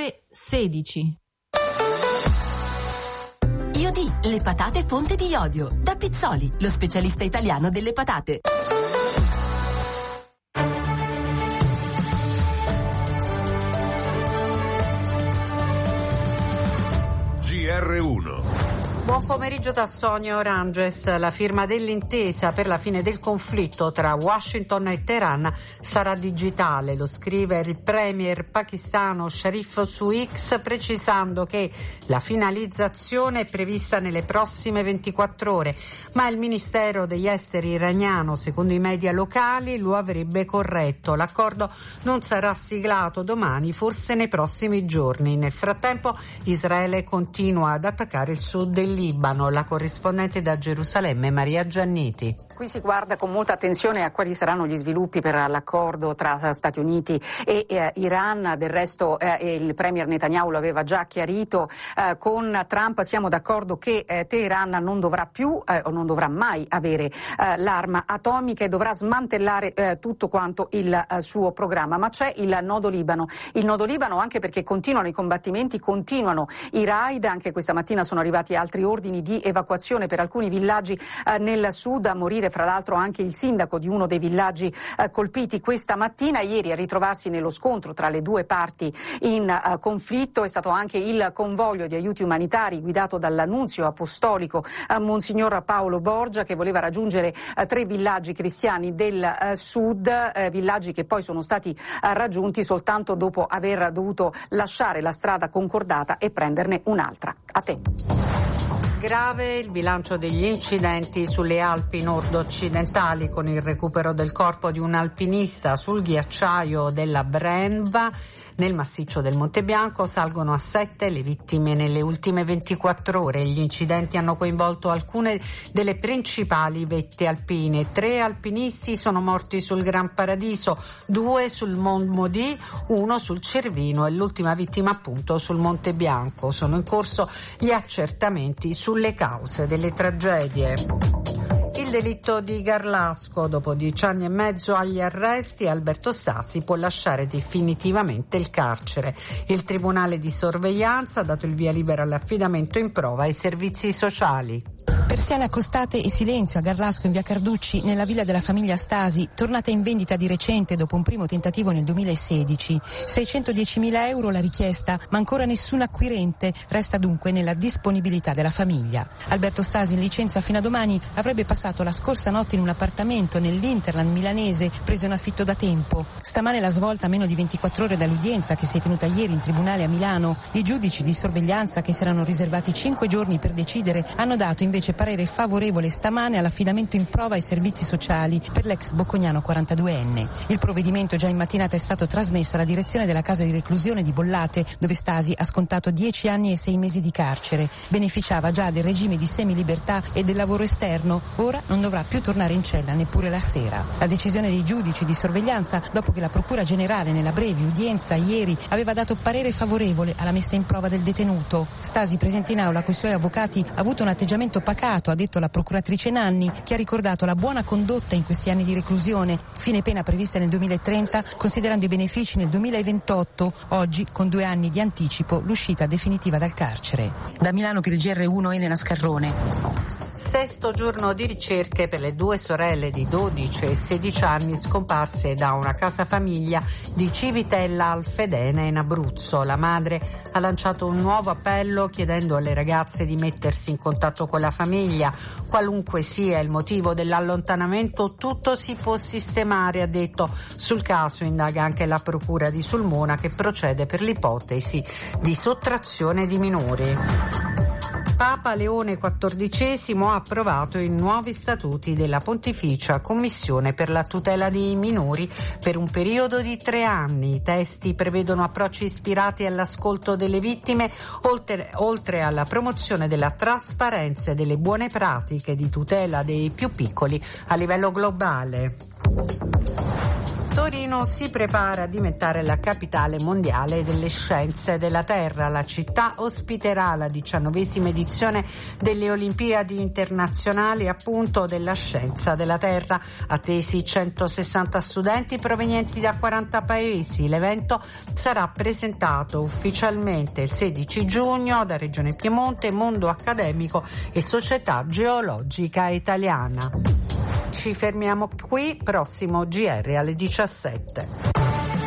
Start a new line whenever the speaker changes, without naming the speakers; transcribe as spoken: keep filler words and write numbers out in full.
ore sedici.
Iodi, le patate fonte di iodio. Da Pizzoli, lo specialista italiano delle patate.
G R uno.
Buon pomeriggio da Sonia Oranges. La firma dell'intesa per la fine del conflitto tra Washington e Teheran sarà digitale, lo scrive il premier pakistano Sharif su X, precisando che la finalizzazione è prevista nelle prossime ventiquattro ore, ma il ministero degli esteri iraniano, secondo i media locali, lo avrebbe corretto. L'accordo non sarà siglato domani, forse nei prossimi giorni. Nel frattempo Israele continua ad attaccare il sud del Libano. La corrispondente da Gerusalemme Maria Gianniti.
Qui si guarda con molta attenzione a quali saranno gli sviluppi per l'accordo tra Stati Uniti e eh, Iran. Del resto eh, il premier Netanyahu lo aveva già chiarito. Eh, con Trump siamo d'accordo che eh, Teheran non dovrà più eh, o non dovrà mai avere eh, l'arma atomica e dovrà smantellare eh, tutto quanto il eh, suo programma. Ma c'è il nodo Libano. Il nodo Libano anche perché continuano i combattimenti, continuano i raid. Anche questa mattina sono arrivati altri ordini di evacuazione per alcuni villaggi eh, nel sud, a morire fra l'altro anche il sindaco di uno dei villaggi eh, colpiti questa mattina. Ieri a ritrovarsi nello scontro tra le due parti in eh, conflitto è stato anche il convoglio di aiuti umanitari guidato dall'annunzio apostolico eh, Monsignor Paolo Borgia, che voleva raggiungere eh, tre villaggi cristiani del eh, sud, eh, villaggi che poi sono stati eh, raggiunti soltanto dopo aver dovuto lasciare la strada concordata e prenderne un'altra. A te.
Grave il bilancio degli incidenti sulle Alpi nord-occidentali, con il recupero del corpo di un alpinista sul ghiacciaio della Brenva. Nel massiccio del Monte Bianco salgono a sette le vittime nelle ultime ventiquattro ore. Gli incidenti hanno coinvolto alcune delle principali vette alpine. Tre alpinisti sono morti sul Gran Paradiso, due sul Mont Maudit, uno sul Cervino e l'ultima vittima appunto sul Monte Bianco. Sono in corso gli accertamenti sulle cause delle tragedie. Il delitto di Garlasco: dopo dieci anni e mezzo agli arresti, Alberto Stasi può lasciare definitivamente il carcere. Il Tribunale di sorveglianza ha dato il via libera all'affidamento in prova ai servizi sociali.
Persiane accostate e silenzio a Garlasco in via Carducci, nella villa della famiglia Stasi, tornata in vendita di recente dopo un primo tentativo nel duemilasedici. seicentodiecimila euro la richiesta, ma ancora nessun acquirente, resta dunque nella disponibilità della famiglia. Alberto Stasi, in licenza fino a domani, avrebbe passato la scorsa notte in un appartamento nell'Interland milanese, preso in affitto da tempo. Stamane la svolta a meno di ventiquattro ore dall'udienza che si è tenuta ieri in tribunale a Milano. I giudici di sorveglianza, che si erano riservati cinque giorni per decidere, hanno dato invece parere favorevole stamane all'affidamento in prova ai servizi sociali per l'ex boccognano quarantaduenne. Il provvedimento già in mattinata è stato trasmesso alla direzione della casa di reclusione di Bollate, dove Stasi ha scontato dieci anni e sei mesi di carcere. Beneficiava già del regime di semilibertà e del lavoro esterno. Ora non dovrà più tornare in cella neppure la sera. La decisione dei giudici di sorveglianza, dopo che la Procura Generale nella breve udienza ieri aveva dato parere favorevole alla messa in prova del detenuto. Stasi, presente in aula coi suoi avvocati, ha avuto un atteggiamento pacato, ha detto la procuratrice Nanni, che ha ricordato la buona condotta in questi anni di reclusione, fine pena prevista nel duemilatrenta, considerando i benefici nel duemilaventotto, oggi con due anni di anticipo l'uscita definitiva dal carcere. Da Milano per il G R uno Elena Scarrone.
Sesto giorno di ricerche per le due sorelle di dodici e sedici anni scomparse da una casa famiglia di Civitella al Fedene in Abruzzo. La madre ha lanciato un nuovo appello chiedendo alle ragazze di mettersi in contatto con la famiglia. Qualunque sia il motivo dell'allontanamento, tutto si può sistemare, ha detto. Sul caso indaga anche la Procura di Sulmona, che procede per l'ipotesi di sottrazione di minori. Papa Leone quattordicesimo ha approvato i nuovi statuti della Pontificia Commissione per la tutela dei minori per un periodo di tre anni. I testi prevedono approcci ispirati all'ascolto delle vittime, oltre, oltre alla promozione della trasparenza e delle buone pratiche di tutela dei più piccoli a livello globale. Torino si prepara a diventare la capitale mondiale delle scienze della Terra. La città ospiterà la diciannovesima edizione delle Olimpiadi internazionali appunto della scienza della Terra. Attesi centosessanta studenti provenienti da quaranta paesi. L'evento sarà presentato ufficialmente il sedici giugno da Regione Piemonte, mondo accademico e Società Geologica Italiana. Ci fermiamo qui, prossimo G R alle diciassette.